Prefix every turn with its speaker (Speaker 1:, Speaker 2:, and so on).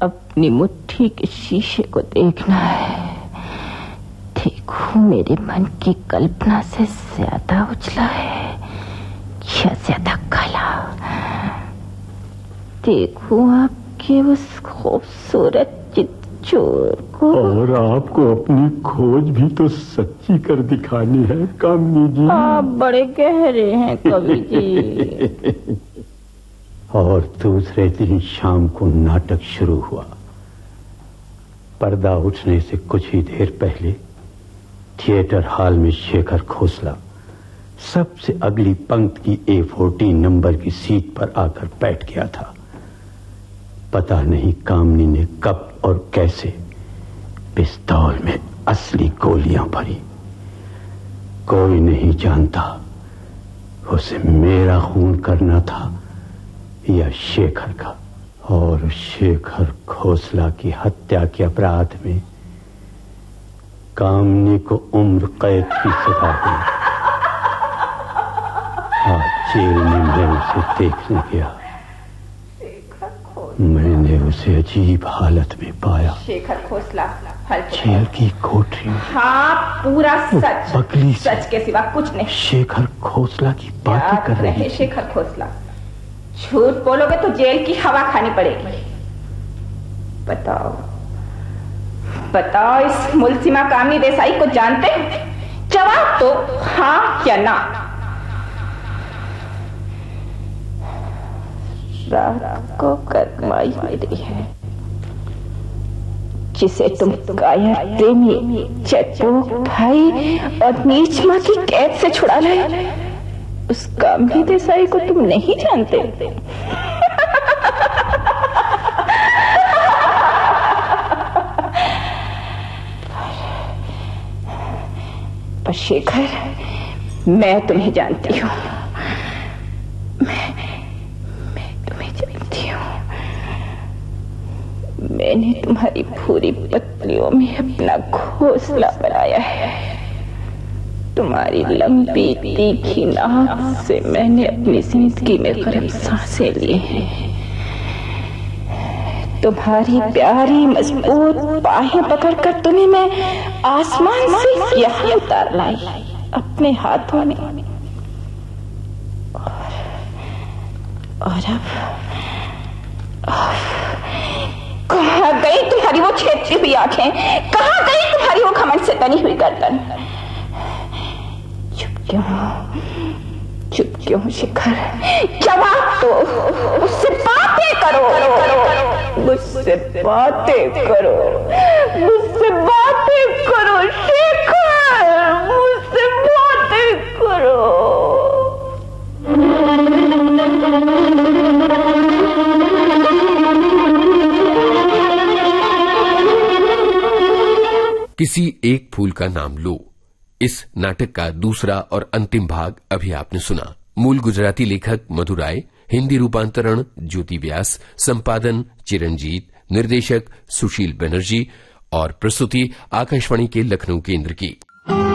Speaker 1: अपनी मुट्ठी के शीशे को देखना है। देखो मेरे मन की कल्पना से ज्यादा उजला है या ज्यादा काला। देखो आपके उस खूबसूरत चितचोर को।
Speaker 2: और आपको अपनी खोज भी तो सच्ची कर दिखानी है कामनी जी।
Speaker 1: आप बड़े गहरे हैं कवि जी।
Speaker 3: और दूसरे दिन शाम को नाटक शुरू हुआ। पर्दा उठने से कुछ ही देर पहले थिएटर हॉल में शेखर खोसला सबसे अगली पंक्ति की A14 नंबर की सीट पर आकर बैठ गया था। पता नहीं कामनी ने कब और कैसे पिस्तौल में असली गोलियां भरी। कोई नहीं जानता उसे मेरा खून करना था या शेखर का। और शेखर खोसला की हत्या के अपराध में कामनी को उम्र कैद की सजा हुई। आज जेल में मैं उसे देखने गया। मैंने उसे अजीब हालत में पाया।
Speaker 1: शेखर खोसला
Speaker 3: जेल की कोठरी।
Speaker 1: हाँ, पूरा सच।
Speaker 3: बगली
Speaker 1: सच के सिवा कुछ नहीं।
Speaker 3: शेखर खोसला की बातें कर रही है।
Speaker 1: शेखर खोसला, झूठ बोलोगे तो जेल की हवा खानी पड़ेगी। बताओ बताओ, इस मुलसिमा कामनी देसाई को जानते हो? जवाब दो, हाँ या ना। रात को करमाई मेरी है, जिसे तुम कायर प्रेमी, चटोक भाई और नीच मां की कैद से छुड़ा लाए, उस कामनी देसाई को तुम नहीं जानते। पर शेखर, मैं तुम्हें जानती हूँ। मैं तुम्हें जानती हूँ। मैंने तुम्हारी पूरी पत्नियों में अपना घोंसला बनाया है। तुम्हारी लंबी तीखी नाक से मैंने अपनी जिंदगी में गर्म सांसें ली हैं। तुम्हारी प्यारी मजबूत बाहें पकड़कर तुम्हें मैं आसमान से यहाँ उतार लाई अपने हाथों में। और अब कहाँ गई तुम्हारी वो छेदती हुई आंखें? कहाँ गई तुम्हारी वो घमंड से तनी हुई गर्दन? चुप क्यों शेखर? जवाब दो, मुझसे बातें करो, मुझसे बातें करो, मुझसे बातें करो शेखर, मुझसे बातें करो।
Speaker 4: किसी एक फूल का नाम लो, इस नाटक का दूसरा और अंतिम भाग अभी आपने सुना। मूल गुजराती लेखक मधु राय, हिंदी रूपांतरण ज्योति व्यास, संपादन चिरंजीत, निर्देशक सुशील बनर्जी और प्रस्तुति आकाशवाणी के लखनऊ केंद्र की।